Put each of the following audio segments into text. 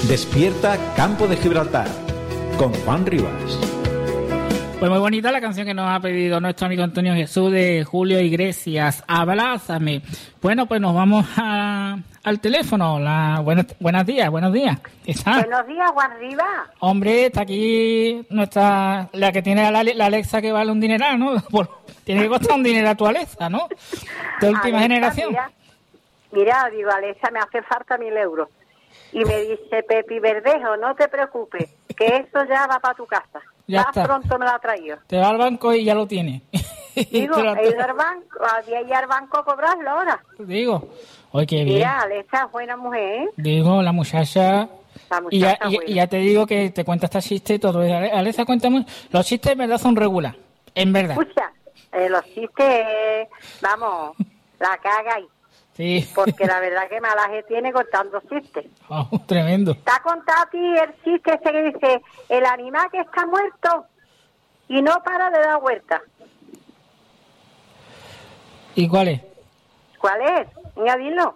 Despierta Campo de Gibraltar con Juan Rivas. Pues muy bonita la canción que nos ha pedido nuestro amigo Antonio Jesús de Julio Iglesias, Abrázame. Bueno, pues nos vamos al teléfono. Buenos días. ¿Está? Buenos días, Juan Rivas. Hombre, está aquí la que tiene la Alexa, que vale un dineral, ¿no? Tiene que costar un dineral tu Alexa, ¿no? De última Alexa, generación. Mira, digo, Alexa, me hace falta 1.000 euros. Y me dice Pepi Verdejo, no te preocupes, que esto ya va para tu casa. Ya está. Pronto me lo ha traído. Te va al banco y ya lo tiene. Digo, he ido al banco, había ido al banco a cobrarlo ahora. Digo, oye, qué bien. Mira, Alexa, buena mujer, ¿eh? Digo, la muchacha... Y buena. ya te digo que te cuenta este chiste y todo. Alexa, cuéntame. Los chistes en verdad son regular. En verdad. Escucha, los chistes, vamos, la cagáis. Sí. Porque la verdad que malaje tiene contando chistes. Oh, tremendo. ¿Te ha contado a ti el chiste ese que dice, el animal que está muerto y no para de dar vueltas? ¿Y cuál es? ¿Cuál es? Venga, dilo.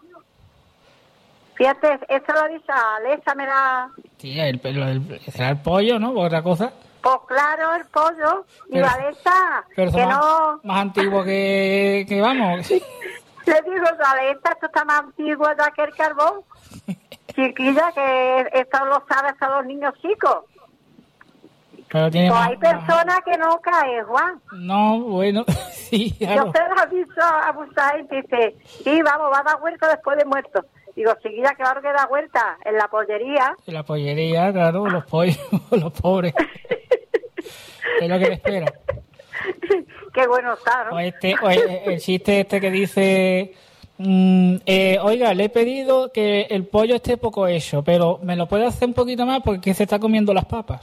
Fíjate, esto lo dice Alexa, me la... Sí, será el pollo, ¿no? Otra cosa. Pues claro, el pollo. Y Alexa, pero que no... más antiguo que vamos. Le digo, Alexa, esto está más antiguo ya que el carbón. Chiquilla, que esto lo sabe hasta los niños chicos. Pero tiene pues hay personas que no caen, Juan. No, bueno, sí, claro. Yo se lo he visto a mucha gente y dice, sí, vamos, va a dar vuelta después de muerto. Digo, chiquilla, claro que da vuelta en la pollería. En la pollería, claro, los pollos, los pobres. Es lo que le espera. Qué bueno está, ¿no? El chiste este que dice... oiga, le he pedido que el pollo esté poco hecho, pero me lo puede hacer un poquito más porque se está comiendo las papas.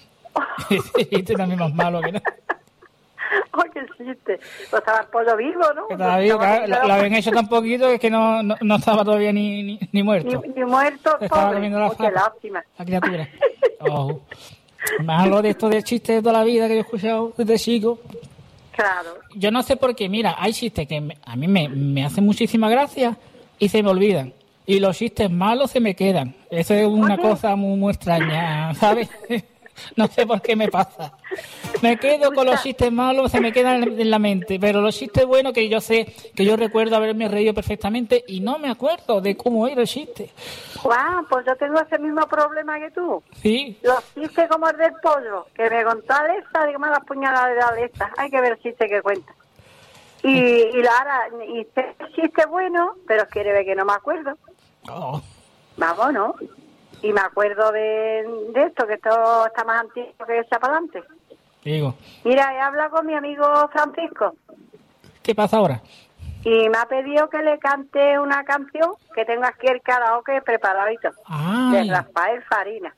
Este también más malo que no. Ay, qué chiste. Pues estaba el pollo vivo, ¿no? Estaba vivo, claro, lo habían hecho tan poquito que no estaba todavía ni muerto. Ni muerto, se estaba comiendo las papas. Qué lástima. La criatura. Oh. Más lo de esto de chistes de toda la vida que yo he escuchado desde chico. Claro. Yo no sé por qué, mira, hay chistes que a mí me hacen muchísima gracia y se me olvidan. Y los chistes malos se me quedan. Eso es una cosa muy extraña, ¿sabes? No sé por qué me pasa. Me quedo con los chistes malos, se me quedan en la mente. Pero los chistes buenos que yo sé, que yo recuerdo haberme reído perfectamente y no me acuerdo de cómo era el chiste. Guau, pues yo tengo ese mismo problema que tú. Sí. Los chistes como el del pollo, que me contó Alexa, digo, las puñaladas de Alexa. Hay que ver el chiste que cuenta. Y sé el chiste bueno, pero quiere ver que no me acuerdo. Oh. Vamos, ¿no? Y me acuerdo de esto, que esto está más antiguo que echar para adelante. Digo. Mira, he hablado con mi amigo Francisco. ¿Qué pasa ahora? Y me ha pedido que le cante una canción que tengo aquí el karaoke preparadito. Ay. De Rafael Farina.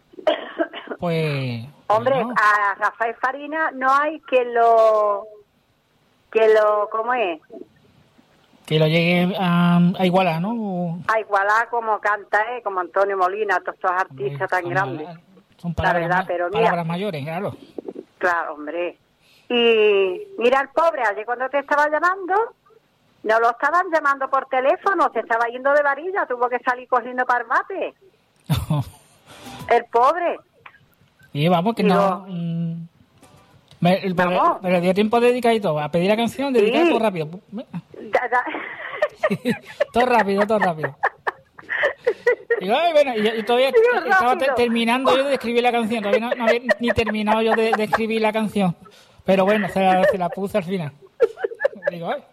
Pues... Hombre, bueno. a Rafael Farina no hay quien lo ¿cómo es? Que lo llegue a igualar, ¿no? A igualar como canta, como Antonio Molina, todos estos artistas tan grandes. Son palabras, la verdad, pero mira, palabras mayores, claro. Claro, hombre. Y mira el pobre, ayer cuando te estaba llamando, no lo estaban llamando por teléfono, se estaba yendo de varilla, tuvo que salir corriendo para el bate. El pobre. Y vamos, que digo, no... pero dio tiempo de dedicar y todo, a pedir la canción, dedicar sí. todo rápido. Todo rápido. Y, bueno, y todavía estaba terminando yo de escribir la canción, todavía no había ni terminado yo de escribir la canción. Pero bueno, se la puse al final. Digo, ay.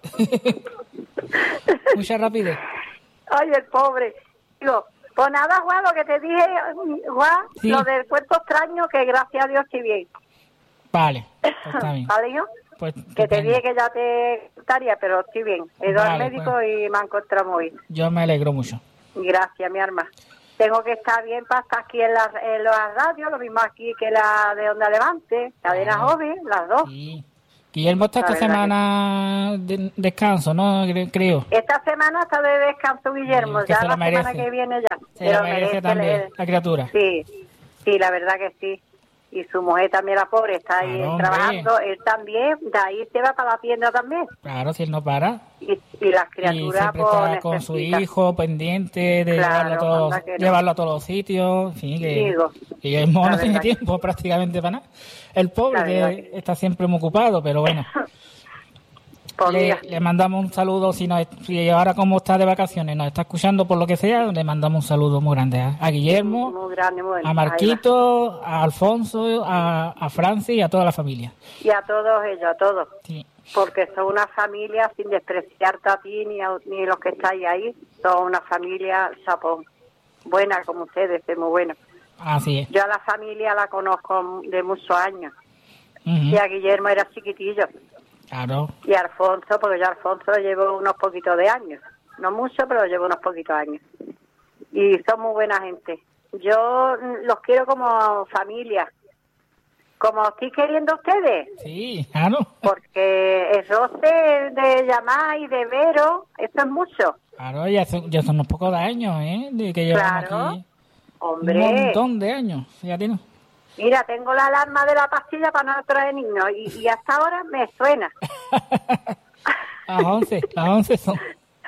Mucha rapidez. Ay, el pobre. Digo, pues nada, Juan, lo que te dije, Juan, sí. Lo del cuerpo extraño, que gracias a Dios estoy bien. Vale, pues está bien. ¿Vale, yo? Pues, que te dije que ya te estaría, pero estoy bien. He ido al médico y me han encontrado muy bien. Yo me alegro mucho. Gracias, mi arma. Tengo que estar bien para estar aquí en la radio, lo mismo aquí que la de Onda Levante, Cadena Joven, las dos. Sí. Guillermo está esta semana de descanso, ¿no? Creo. Esta semana está de descanso Guillermo, sí, ya la semana que viene ya. Se lo merece también, la criatura. Sí, la verdad que sí. Y su mujer también, la pobre, está ahí Claro, trabajando. Él también, de ahí se va para la tienda también. Claro, si él no para. Y las Y criaturas, siempre pues, está con su necesitan. hijo pendiente de Claro, anda que no. llevarlo a todos los sitios. En fin, que Digo, y el mono la no tiene verdad que- tiempo prácticamente para nada. El pobre La verdad que está siempre muy ocupado, pero bueno. Pues mira, Le mandamos un saludo, si ahora como está de vacaciones, nos está escuchando por lo que sea, le mandamos un saludo muy grande a Guillermo, muy grande, muy bueno. a Ahí va. Marquito, a Alfonso, a Francis y a toda la familia. Y a todos ellos, a todos. Sí, Porque son una familia, sin despreciarte a ti ni los que estáis ahí, son una familia chapón. Buena como ustedes, es muy bueno. así es. Yo a la familia la conozco de muchos años. Ujú, Y a Guillermo era chiquitillo. claro, Y a Alfonso, porque yo a Alfonso lo llevo unos poquitos de años. No mucho, pero lo llevo unos poquitos años. Y son muy buena gente. Yo los quiero como familia. Como estoy queriendo a ustedes. sí, claro. Porque el roce de llamar y de veros, eso es mucho. Claro, ya son unos pocos de años, ¿eh? De que llevamos Claro. aquí Hombre, un montón de años, fíjate, ¿no? mira, tengo la alarma de la pastilla para no traer niños y hasta ahora me suena. Las 11 son.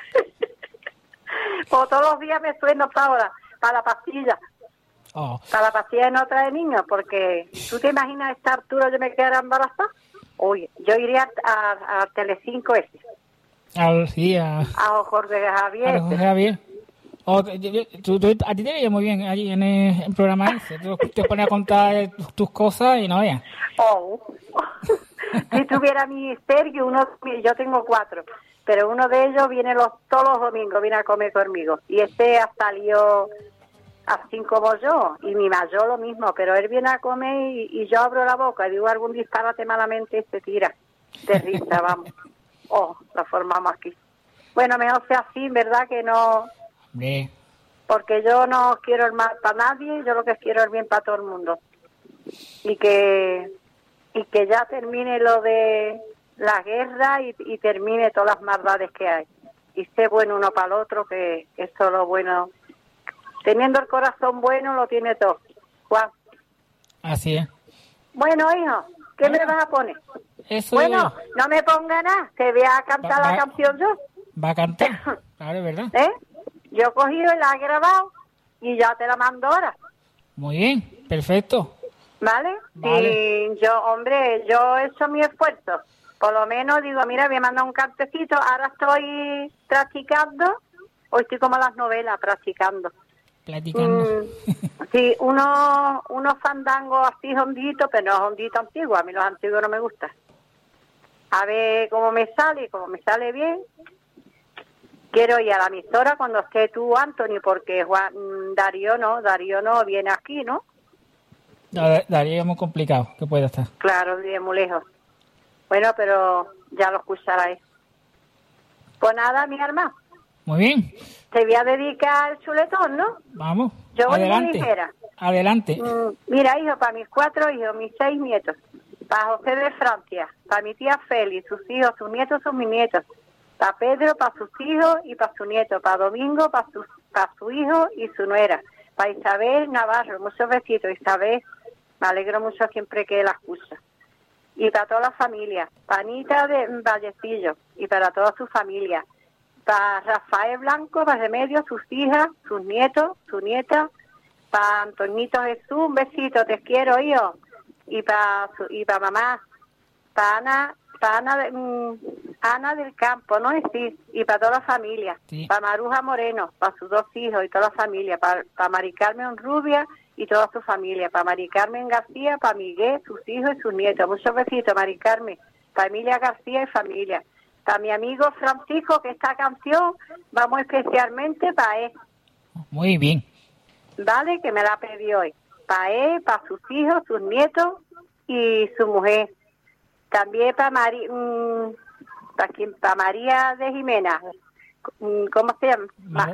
Pues todos los días me suena hasta ahora para la pastilla. Oh, Para la pastilla de no traer niños, porque tú te imaginas a esta altura yo me quedara embarazada. Oye, yo iría a Telecinco ese, sí, a Jorge Javier. a José Javier. A ti te veía muy bien allí en el programa ese. Tú te pones a contar tus cosas y no veas. Oh. Si tuviera mi Sergio, yo tengo 4, pero uno de ellos viene todos los domingos, viene a comer conmigo. Y este ha salido así como yo, y mi mayor lo mismo, pero él viene a comer y yo abro la boca y digo algún disparate malamente y se tira de risa, vamos. Oh, la formamos aquí. Bueno, mejor sea así, ¿verdad? Que no, Hombre, porque yo no quiero el mal para nadie, yo lo que quiero es el bien para todo el mundo. Y que ya termine lo de la guerra y termine todas las maldades que hay. Y sé bueno uno para el otro, que eso es lo bueno. Teniendo el corazón bueno, lo tiene todo. Juan. así es. Bueno, hijo, ¿qué me vas a poner? Eso Bueno, no me ponga nada, que voy a cantar Va- la canción yo. va a cantar. Claro, es verdad. ¿Eh? Yo he cogido y la he grabado y ya te la mando ahora. Muy bien, perfecto. ¿Vale? Vale. Y yo he hecho mi esfuerzo. Por lo menos digo, mira, voy a mandar un cantecito. Ahora estoy practicando. Hoy estoy como las novelas, practicando. Platicando. Sí, unos fandangos así honditos, pero no honditos antiguos. A mí los antiguos no me gustan. A ver cómo me sale bien. Quiero ir a la emisora cuando esté tú, Anthony, porque Darío no viene aquí, ¿no? Daría muy complicado que pueda estar. Claro, vive muy lejos. Bueno, pero ya lo escucharáis. Pues nada, mi hermano, Muy bien, te voy a dedicar el chuletón, ¿no? vamos. Yo voy muy Adelante. ligera. Adelante. Mira, hijo, para mis 4 hijos, mis 6 nietos, para José de Francia, para mi tía Félix, sus hijos, sus nietos, sus bisnietos, para Pedro, para sus hijos y para su nieto, para Domingo, para su hijo y su nuera, para Isabel Navarro, muchos besitos, Isabel, me alegro mucho siempre que la escucha. Y para toda la familia, para Anita de Vallecillo y para toda su familia, para Rafael Blanco, para Remedios, sus hijas, sus nietos, su nieta, para Antonito Jesús, un besito, te quiero, hijo, y para mamá, para Ana del Campo, ¿no? Sí, y para toda la familia, Sí. para Maruja Moreno, para sus 2 hijos y toda la familia, para Mari Carmen Rubia y toda su familia, para Mari Carmen García, para Miguel, sus hijos y sus nietos. Muchos besitos, Mari Carmen, para Emilia García y familia, para mi amigo Francisco, que esta canción vamos especialmente para él, Muy bien. ¿vale? Que me la pedí hoy. Para él, para sus hijos, sus nietos y su mujer. También para para María de Jimena. ¿Cómo se llama?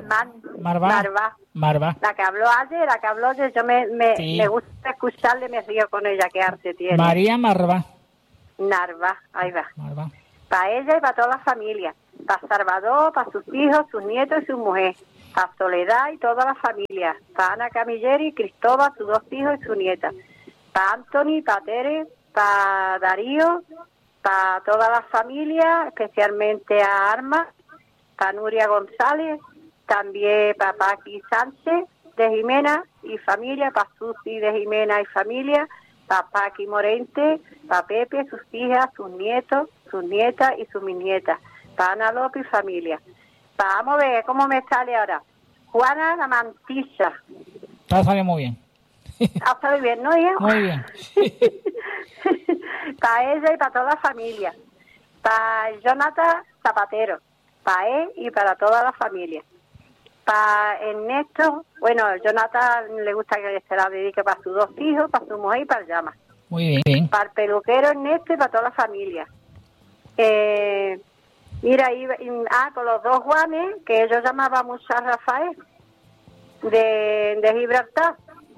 Marva. La que habló ayer, yo Sí. me gusta escucharle, me río con ella, qué arte tiene. María Marva. Narva, ahí va. Marva. Para ella y para toda la familia. Para Salvador, para sus hijos, sus nietos y su mujer. Para Soledad y toda la familia. Para Ana Camilleri, Cristóbal, sus 2 hijos y su nieta. para Anthony, para Tere, para Darío, para toda la familia, especialmente a Arma, para Nuria González, también para Paqui Sánchez de Jimena y familia, para Susi de Jimena y familia, para Paqui Morente, para Pepe, sus hijas, sus nietos, sus nietas y sus bisnietas, para Ana López y familia. Vamos a ver cómo me sale ahora. Juana la Mantilla. Todo sale muy bien. ¿Ha salido bien, no, hija? Muy bien. Para ella y para toda la familia. Para Jonathan Zapatero. Para él y para toda la familia. Para Ernesto, bueno, Jonathan le gusta que se la dedique para sus 2 hijos, para su mujer y para el llama. Muy bien. Para el peluquero Ernesto y para toda la familia. Mira, con los 2 Juanes, que ellos llamaban mucho a Rafael, de Gibraltar.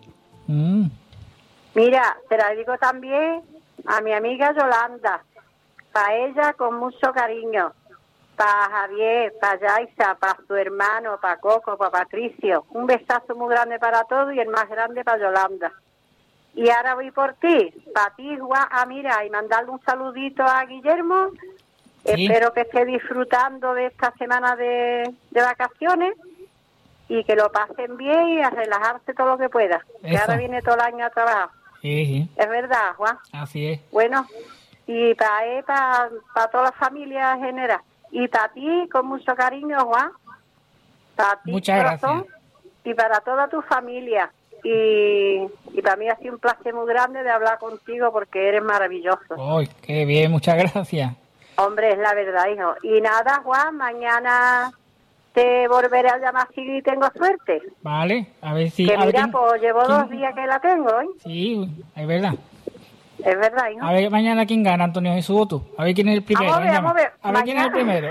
Mira, te la digo también a mi amiga Yolanda, para ella con mucho cariño, para Javier, para Yaisa, para su hermano, para Coco, para Patricio. Un besazo muy grande para todos y el más grande para Yolanda. Y ahora voy por ti, para ti, Juan. Mira, y mandarle un saludito a Guillermo. Sí. Espero que esté disfrutando de esta semana de vacaciones y que lo pasen bien y a relajarse todo lo que pueda. Eso. Que ahora viene todo el año a trabajar. Sí. Es verdad, Juan. Así es. Bueno, y para toda la familia en general. Y para ti, con mucho cariño, Juan. Para ti, muchas corazón, gracias. Y para toda tu familia. Y para mí ha sido un placer muy grande de hablar contigo porque eres maravilloso. ¡Ay, qué bien! Muchas gracias. Hombre, es la verdad, hijo. Y nada, Juan, mañana te volveré a llamar si tengo suerte. Vale, a ver si... Que mira, pues llevo 2 días que la tengo, ¿eh? Sí, es verdad. Es verdad, hijo. A ver mañana quién gana, Antonio Jesús o tú. A ver quién es el primero. Vamos a ver. A ver quién es el primero.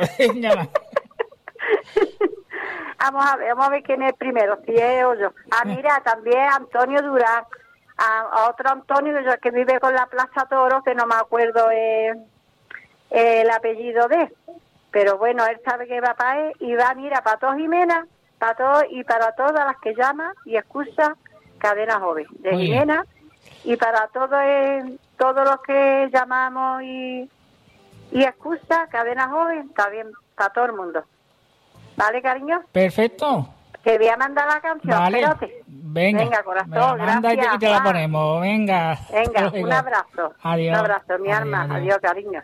Vamos a ver quién es el primero, si es o yo. Mira, también Antonio Durán. A otro Antonio que vive con la Plaza Toro, que no me acuerdo el apellido de él. Pero bueno, él sabe que va para él y va, mira, para todos Jimena, para todos y para todas las que llaman y escuchan Cadena Joven de muy Jimena bien. Y para todos los que llamamos y escuchan Cadena Joven, está bien, para todo el mundo. ¿Vale, cariño? Perfecto. Te voy a mandar la canción, vale. Espérate. Venga, corazón, gracias. Y te la ponemos, venga. Venga, un abrazo. Adiós. Un abrazo, mi alma. Adiós, cariño.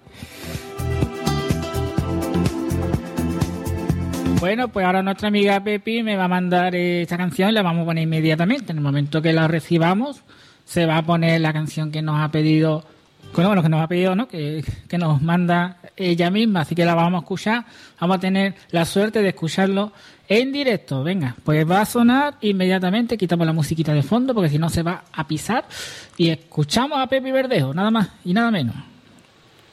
Bueno, pues ahora nuestra amiga Pepi me va a mandar esta canción y la vamos a poner inmediatamente. En el momento que la recibamos, se va a poner la canción que nos ha pedido, bueno, que nos ha pedido, ¿no? Que nos manda ella misma, así que la vamos a escuchar. Vamos a tener la suerte de escucharlo en directo. Venga, pues va a sonar inmediatamente. Quitamos la musiquita de fondo porque si no se va a pisar. Y escuchamos a Pepi Verdejo, nada más y nada menos.